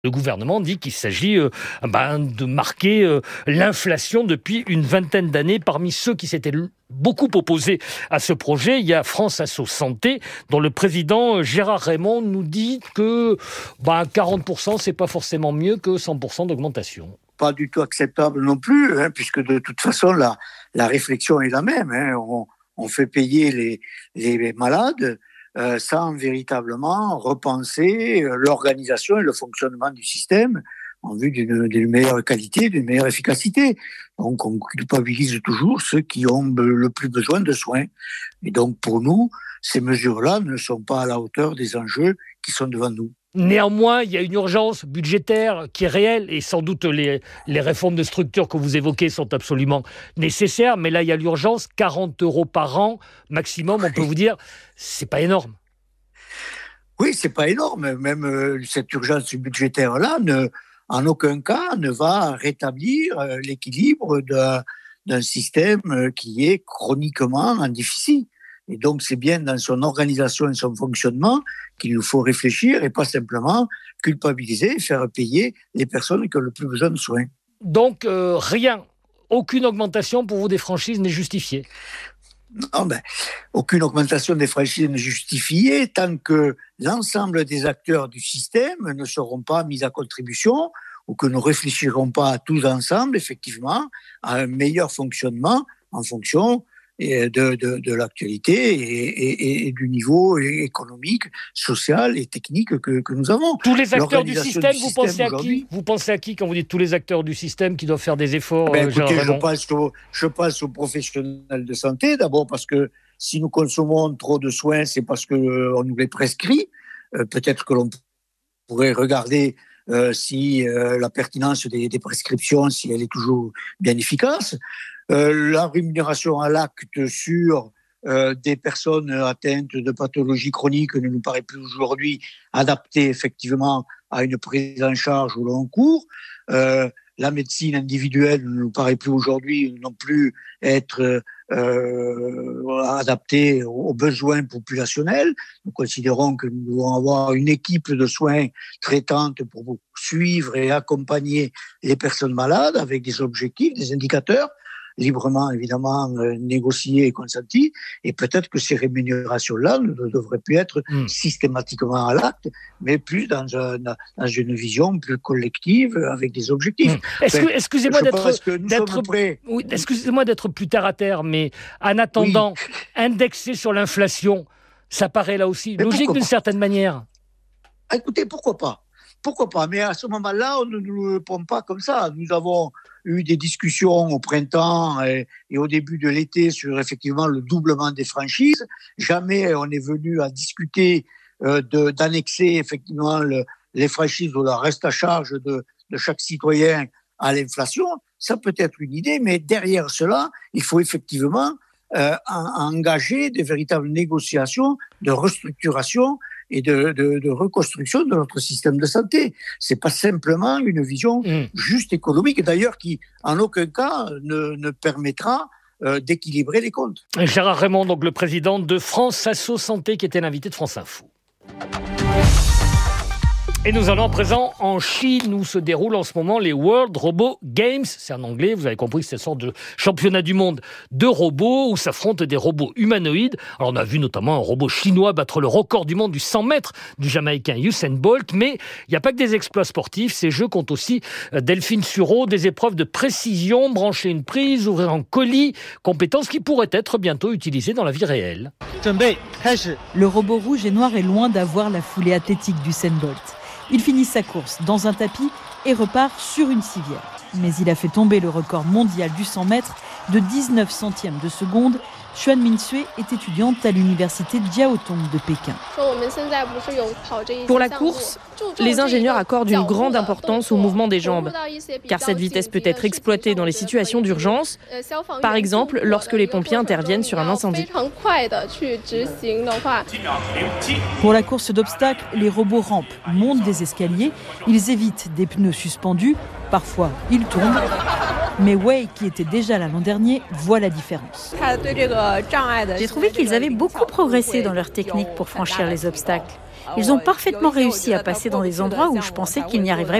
Le gouvernement dit qu'il s'agit de marquer l'inflation depuis une vingtaine d'années. Parmi ceux qui s'étaient beaucoup opposés à ce projet, il y a France Asso Santé, dont le président Gérard Raymond nous dit que 40%, c'est pas forcément mieux que 100% d'augmentation. Pas du tout acceptable non plus, puisque de toute façon, la réflexion est la même. On fait payer les malades sans véritablement repenser l'organisation et le fonctionnement du système en vue d'une meilleure qualité, d'une meilleure efficacité. Donc, on culpabilise toujours ceux qui ont le plus besoin de soins. Et donc, pour nous, ces mesures-là ne sont pas à la hauteur des enjeux qui sont devant nous. Néanmoins, il y a une urgence budgétaire qui est réelle et sans doute les réformes de structure que vous évoquez sont absolument nécessaires. Mais là, il y a l'urgence, 40 € par an maximum, on peut vous dire, c'est pas énorme. Oui, c'est pas énorme. Même cette urgence budgétaire-là, en aucun cas, ne va rétablir l'équilibre d'un système qui est chroniquement en déficit. Et donc, c'est bien dans son organisation et son fonctionnement qu'il nous faut réfléchir et pas simplement culpabiliser et faire payer les personnes qui ont le plus besoin de soins. Donc, rien, aucune augmentation pour vous des franchises n'est justifiée? Non, aucune augmentation des franchises n'est justifiée tant que l'ensemble des acteurs du système ne seront pas mis à contribution ou que nous ne réfléchirons pas tous ensemble, effectivement, à un meilleur fonctionnement en fonction de l'actualité et du niveau économique, social et technique que nous avons. Tous les acteurs du système, vous pensez à qui? Vous pensez à qui quand vous dites tous les acteurs du système qui doivent faire des efforts? Écoutez, je pense aux professionnels de santé, d'abord parce que si nous consommons trop de soins, c'est parce qu'on nous les prescrit. Peut-être que l'on pourrait regarder si la pertinence des prescriptions, si elle est toujours bien efficace. La rémunération à l'acte sur des personnes atteintes de pathologies chroniques ne nous paraît plus aujourd'hui adaptée effectivement à une prise en charge au long cours. La médecine individuelle ne nous paraît plus aujourd'hui non plus être adaptée aux besoins populationnels. Nous considérons que nous devons avoir une équipe de soins traitante pour suivre et accompagner les personnes malades avec des objectifs, des indicateurs librement, évidemment, négociés et consentis. Et peut-être que ces rémunérations-là ne devraient plus être systématiquement à l'acte, mais plus dans une vision plus collective, avec des objectifs. Excusez-moi d'être plus terre à terre, mais en attendant, indexer sur l'inflation, ça paraît là aussi logique d'une certaine manière. Écoutez, pourquoi pas? Mais à ce moment-là, on ne nous répond pas comme ça. Nous avons eu des discussions au printemps et au début de l'été sur effectivement le doublement des franchises. Jamais on est venu à discuter d'annexer effectivement les franchises ou le reste à charge de chaque citoyen à l'inflation. Ça peut être une idée, mais derrière cela, il faut effectivement engager des véritables négociations de restructuration et de reconstruction de notre système de santé. C'est pas simplement une vision juste économique, d'ailleurs, qui, en aucun cas, ne permettra d'équilibrer les comptes. Gérard Raymond, donc le président de France Asso Santé, qui était l'invité de France Info. Et nous allons à présent en Chine, où se déroulent en ce moment les World Robot Games. C'est en anglais, vous avez compris que c'est une sorte de championnat du monde de robots où s'affrontent des robots humanoïdes. Alors on a vu notamment un robot chinois battre le record du monde du 100 mètres du Jamaïcain Usain Bolt. Mais il n'y a pas que des exploits sportifs. Ces jeux comptent aussi, Delphine Sureau, des épreuves de précision, brancher une prise, ouvrir un colis, compétences qui pourraient être bientôt utilisées dans la vie réelle. Le robot rouge et noir est loin d'avoir la foulée athlétique d'Usain Bolt. Il finit sa course dans un tapis et repart sur une civière. Mais il a fait tomber le record mondial du 100 mètres de 19 centièmes de seconde. Xuan Minsui est étudiante à l'université Jiaotong de Pékin. Pour la course, les ingénieurs accordent une grande importance au mouvement des jambes, car cette vitesse peut être exploitée dans les situations d'urgence, par exemple lorsque les pompiers interviennent sur un incendie. Pour la course d'obstacles, les robots rampent, montent des escaliers, ils évitent des pneus suspendus, parfois ils tombent. Mais Wei, qui était déjà là l'an dernier, voit la différence. J'ai trouvé qu'ils avaient beaucoup progressé dans leur technique pour franchir les obstacles. Ils ont parfaitement réussi à passer dans des endroits où je pensais qu'ils n'y arriveraient